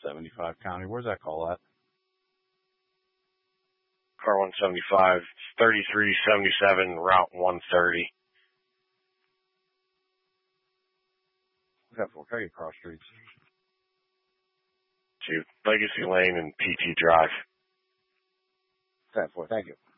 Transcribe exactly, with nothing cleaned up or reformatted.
seventy-five County. Where's that call at? Car one seventy-five, thirty-three seventy-seven, Route one thirty. What's that for? Can I get cross streets? To Legacy Lane and P T Drive. What's that for? Thank you.